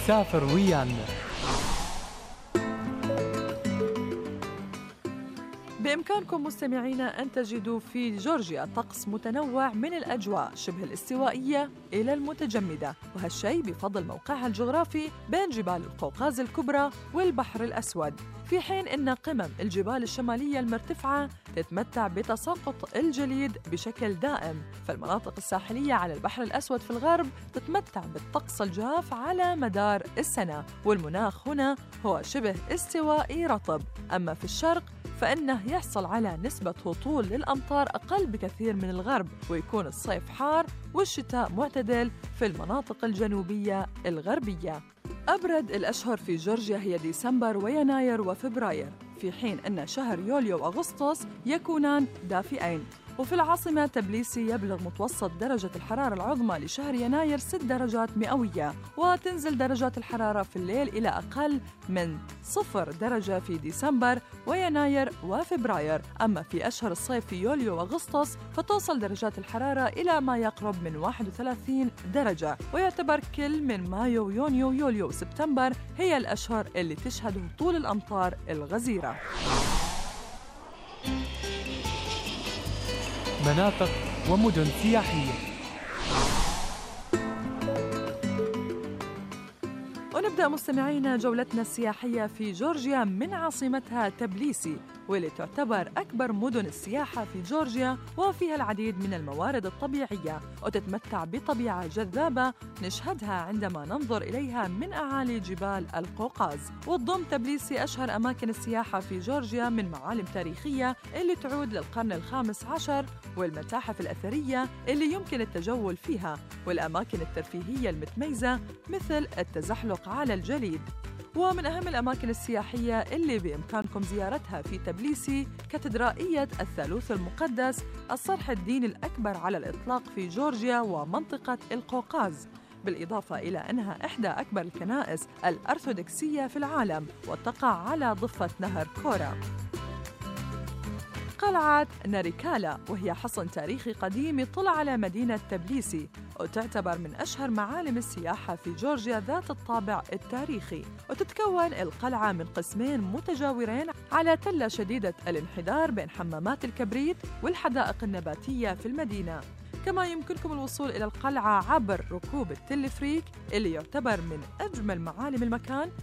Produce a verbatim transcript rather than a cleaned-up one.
سافر ويانا. بإمكانكم مستمعينا أن تجدوا في جورجيا طقس متنوع من الأجواء شبه الاستوائية إلى المتجمدة، وهالشيء بفضل موقعها الجغرافي بين جبال القوقاز الكبرى والبحر الأسود، في حين أن قمم الجبال الشمالية المرتفعة تتمتع بتساقط الجليد بشكل دائم، فالمناطق الساحلية على البحر الأسود في الغرب تتمتع بالطقس الجاف على مدار السنة، والمناخ هنا هو شبه استوائي رطب. أما في الشرق فإنه يحصل على نسبة هطول للأمطار أقل بكثير من الغرب، ويكون الصيف حار والشتاء معتدل في المناطق الجنوبية الغربية. أبرد الأشهر في جورجيا هي ديسمبر ويناير وفبراير، في حين أن شهر يوليو وأغسطس يكونان دافئين. وفي العاصمة تبليسي يبلغ متوسط درجة الحرارة العظمى لشهر يناير ست درجات مئوية، وتنزل درجات الحرارة في الليل إلى أقل من صفر درجة في ديسمبر ويناير وفبراير. أما في أشهر الصيف في يوليو وأغسطس فتوصل درجات الحرارة إلى ما يقرب من واحد وثلاثين درجة، ويعتبر كل من مايو ويونيو يوليو وسبتمبر هي الأشهر اللي تشهد هطول الأمطار الغزيرة. مناطق ومدن سياحية. ونبدأ مستمعينا جولتنا السياحية في جورجيا من عاصمتها تبليسي، واللي تعتبر أكبر مدن السياحة في جورجيا، وفيها العديد من الموارد الطبيعية، وتتمتع بطبيعة جذابة نشهدها عندما ننظر إليها من أعالي جبال القوقاز. وتضم تبليسي أشهر أماكن السياحة في جورجيا من معالم تاريخية اللي تعود للقرن الخامس عشر، والمتاحف الأثرية اللي يمكن التجول فيها، والأماكن الترفيهية المتميزة مثل التزحلق على الجليد. ومن أهم الأماكن السياحية اللي بإمكانكم زيارتها في تبليسي كاتدرائية الثالوث المقدس، الصرح الديني الأكبر على الإطلاق في جورجيا ومنطقة القوقاز، بالإضافة إلى أنها إحدى أكبر الكنائس الأرثوذكسية في العالم، وتقع على ضفة نهر كورا. قلعة ناريكالا، وهي حصن تاريخي قديم يطل على مدينة تبليسي، وتعتبر من أشهر معالم السياحة في جورجيا ذات الطابع التاريخي. وتتكون القلعة من قسمين متجاورين على تلة شديدة الانحدار بين حمامات الكبريت والحدائق النباتية في المدينة. كما يمكنكم الوصول إلى القلعة عبر ركوب التلفريك اللي يعتبر من أجمل معالم المكان